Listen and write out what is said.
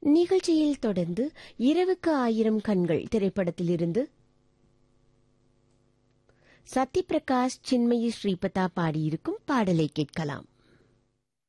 நிகழ்ச்சியில் தொடர்ந்து இரவுக்கு 1000 கண்கள் திரைப்படத்திலிருந்து சத்யபிரகாஷ் சின்மயி ஸ்ரீபதா பாடியிருக்கும் பாடலை கேட்கலாம்.